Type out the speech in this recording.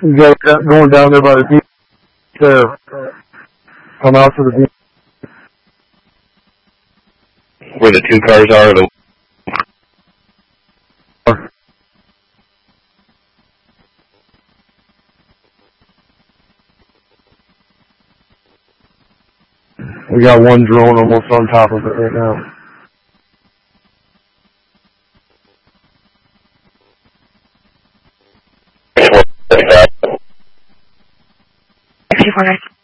You got that going down there by the beach there. Come out to the beach. Where the two cars are, We got one drone almost on top of it right now. the